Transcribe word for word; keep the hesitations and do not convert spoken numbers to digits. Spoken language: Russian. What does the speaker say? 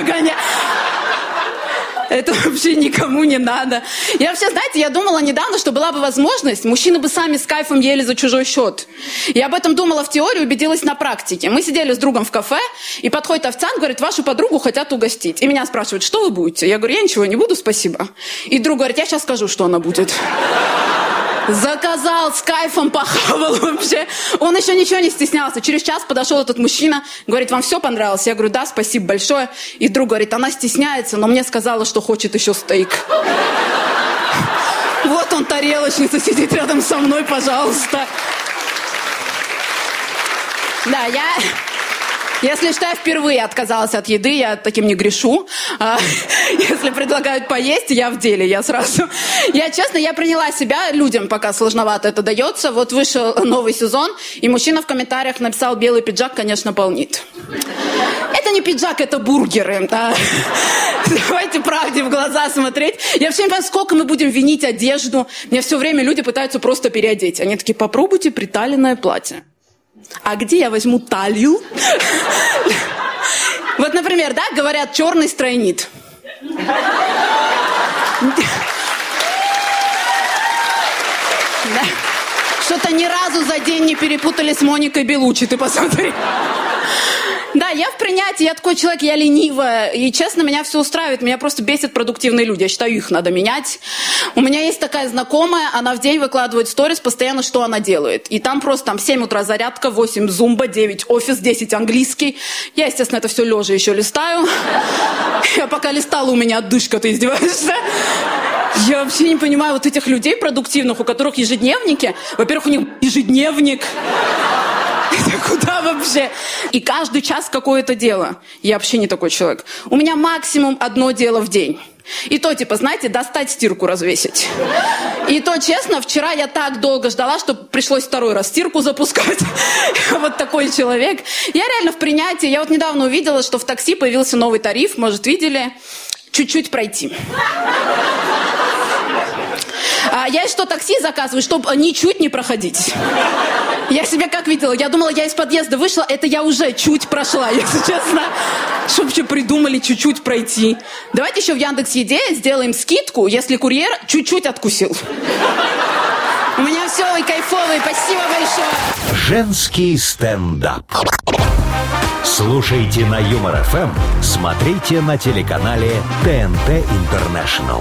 Конечно. Это вообще никому не надо. Я вообще, знаете, я думала недавно, что была бы возможность, мужчины бы сами с кайфом ели за чужой счет. Я об этом думала в теории, убедилась на практике. Мы сидели с другом в кафе, и подходит официант, говорит, вашу подругу хотят угостить. И меня спрашивают, что вы будете? Я говорю, я ничего не буду, спасибо. И друг говорит, я сейчас скажу, что она будет. Заказал, с кайфом похавал вообще. Он еще ничего не стеснялся. Через час подошел этот мужчина, говорит, вам все понравилось? Я говорю, да, спасибо большое. И друг говорит, она стесняется, но мне сказала, что хочет еще стейк. Вот он, тарелочница, сидит рядом со мной, пожалуйста. Да, я... Если что, я впервые отказалась от еды, я таким не грешу. А, если предлагают поесть, я в деле, я сразу... Я, честно, я приняла себя, людям пока сложновато это дается. Вот вышел новый сезон, и мужчина в комментариях написал, белый пиджак, конечно, полнит. Это не пиджак, это бургеры. Да. Давайте правде в глаза смотреть. Я вообще не понимаю, сколько мы будем винить одежду. Мне все время люди пытаются просто переодеть. Они такие, попробуйте приталенное платье. А где я возьму талию? Вот, например, да, говорят, черный стройнит. Что-то ни разу за день не перепутали с Моникой Белуччи, ты посмотри. Да, я в принятии, я такой человек, я ленивая, и, честно, меня все устраивает, меня просто бесят продуктивные люди, я считаю, их надо менять. У меня есть такая знакомая, она в день выкладывает в сторис постоянно, что она делает, и там просто там в семь утра зарядка, в восемь зумба, девять офис, десять английский. Я, естественно, это все лежа еще листаю. Я пока листала, у меня отдышка, ты издеваешься? Я вообще не понимаю вот этих людей продуктивных, у которых ежедневники. Во-первых, у них ежедневник. Это куда вообще? И каждый час какое-то дело. Я вообще не такой человек. У меня максимум одно дело в день. И то, типа, знаете, достать стирку, развесить. И то, честно, вчера я так долго ждала, что пришлось второй раз стирку запускать. Вот такой человек. Я реально в принятии. Я вот недавно увидела, что в такси появился новый тариф. Может, видели? Чуть-чуть пройти. А я что, такси заказываю, чтобы ничуть не проходить. Я себя как видела? Я думала, я из подъезда вышла, это я уже чуть прошла, если честно. Чтоб еще придумали чуть-чуть пройти. Давайте еще в Яндекс.Еде сделаем скидку, если курьер чуть-чуть откусил. У меня все, ой, кайфовый, спасибо большое. Женский стендап. Слушайте на Юмор ФМ, смотрите на телеканале ТНТ Интернешнл.